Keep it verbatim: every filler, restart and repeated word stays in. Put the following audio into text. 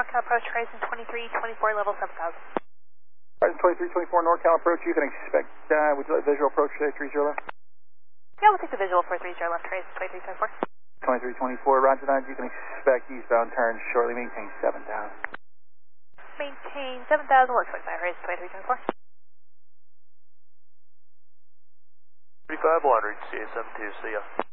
NorCal approach, Horizon twenty-three twenty-four, level seven thousand. Horizon twenty-three twenty-four, NorCal approach, you can expect, uh, would you like visual approach today, three zero left? Yeah, we'll take the visual for three zero left, Horizon twenty-three twenty-four. twenty-three twenty-four, roger that, you can expect eastbound turn shortly, maintain seven thousand. Maintain seven thousand, work twenty-five, Horizon twenty-three twenty-four. thirty-five one, reach C A seven two, see ya.